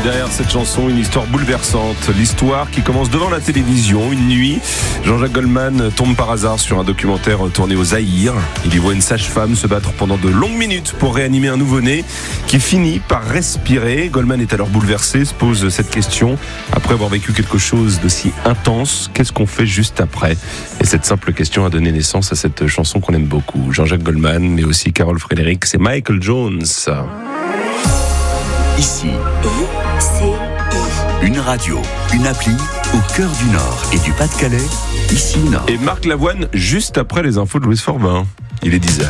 Derrière cette chanson, une histoire bouleversante. L'histoire qui commence devant la télévision. Une nuit, Jean-Jacques Goldman tombe par hasard sur un documentaire tourné au Zaïre. Il y voit une sage-femme se battre pendant de longues minutes pour réanimer un nouveau-né qui finit par respirer. Goldman est alors bouleversé, se pose cette question. Après avoir vécu quelque chose d'aussi intense, qu'est-ce qu'on fait juste après ? Et cette simple question a donné naissance à cette chanson qu'on aime beaucoup. Jean-Jacques Goldman, mais aussi Carole Frédéric, c'est Michael Jones. Ici, une radio, une appli au cœur du Nord et du Pas-de-Calais. Ici Nord. Et Marc Lavoine, juste après les infos de Louise Forbin. Il est 10h.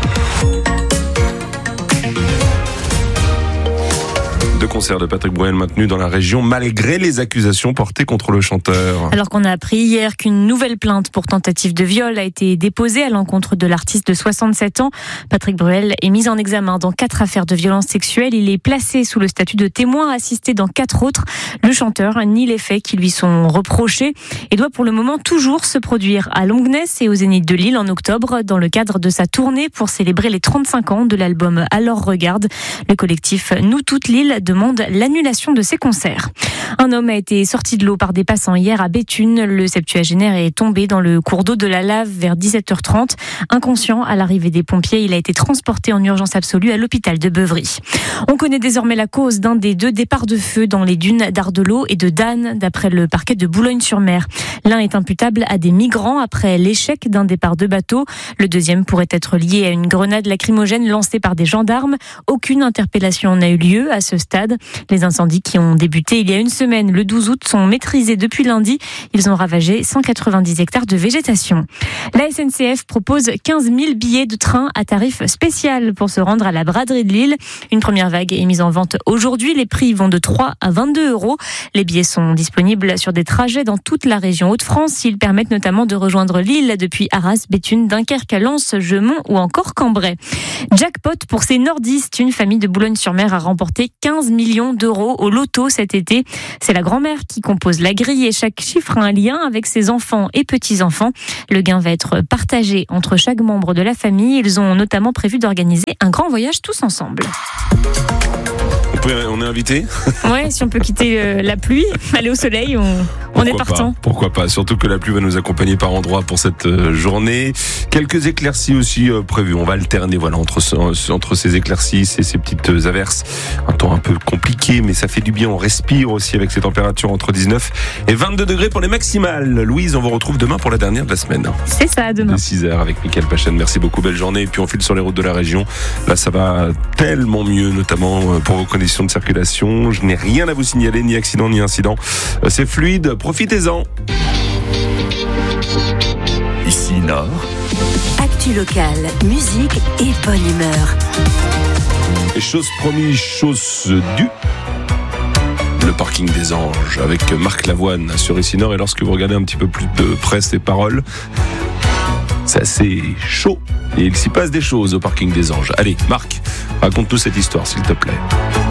Deux concerts de Patrick Bruel maintenus dans la région malgré les accusations portées contre le chanteur. Alors qu'on a appris hier qu'une nouvelle plainte pour tentative de viol a été déposée à l'encontre de l'artiste de 67 ans. Patrick Bruel est mis en examen dans 4 affaires de violences sexuelles. Il est placé sous le statut de témoin assisté dans 4 autres. Le chanteur nie les faits qui lui sont reprochés et doit pour le moment toujours se produire à Longnes et au Zénith de Lille en octobre dans le cadre de sa tournée pour célébrer les 35 ans de l'album Alors Regarde. Le collectif Nous Toutes Lille demande l'annulation de ses concerts. Un homme a été sorti de l'eau par des passants hier à Béthune. Le septuagénaire est tombé dans le cours d'eau de la Lave vers 17h30. Inconscient à l'arrivée des pompiers, il a été transporté en urgence absolue à l'hôpital de Beuvry. On connaît désormais la cause d'un des 2 départs de feu dans les dunes d'Ardelot et de Danne, d'après le parquet de Boulogne-sur-Mer. L'un est imputable à des migrants après l'échec d'un départ de bateau. Le deuxième pourrait être lié à une grenade lacrymogène lancée par des gendarmes. Aucune interpellation n'a eu lieu à ce stade. Les incendies qui ont débuté il y a une semaine, le 12 août, sont maîtrisés depuis lundi. Ils ont ravagé 190 hectares de végétation. La SNCF propose 15 000 billets de train à tarif spécial pour se rendre à la braderie de Lille. Une première vague est mise en vente aujourd'hui. Les prix vont de 3 à 22 €. Les billets sont disponibles sur des trajets dans toute la région Hauts-de-France. Ils permettent notamment de rejoindre Lille depuis Arras, Béthune, Dunkerque, Lens, Jeumont ou encore Cambrai. Jackpot pour ces nordistes. Une famille de Boulogne-sur-Mer a remporté 15 millions d'euros au loto cet été. C'est la grand-mère qui compose la grille et chaque chiffre a un lien avec ses enfants et petits-enfants. Le gain va être partagé entre chaque membre de la famille. Ils ont notamment prévu d'organiser un grand voyage tous ensemble. On est invité ? Ouais, si on peut quitter la pluie, aller au soleil, on est partant. Pourquoi pas ? Surtout que la pluie va nous accompagner par endroits pour cette journée. Quelques éclaircies aussi prévues. On va alterner entre ces éclaircies et ces petites averses. Un temps un peu compliqué, mais ça fait du bien. On respire aussi avec ces températures entre 19 et 22 degrés pour les maximales. Louise, on vous retrouve demain pour la dernière de la semaine. C'est ça, demain. De 6h avec Mickaël Pachen. Merci beaucoup, belle journée. Et puis on file sur les routes de la région. Là, ça va tellement mieux, notamment pour vos conditions de circulation. Je n'ai rien à vous signaler, ni accident ni incident. C'est fluide, profitez-en. Ici Nord. Actu locale, musique et bonne humeur. Et chose promise, chose due. Le parking des anges avec Marc Lavoine sur Ici Nord. Et lorsque vous regardez un petit peu plus de près ces paroles, c'est assez chaud. Et il s'y passe des choses au parking des anges. Allez, Marc, raconte-nous cette histoire, s'il te plaît.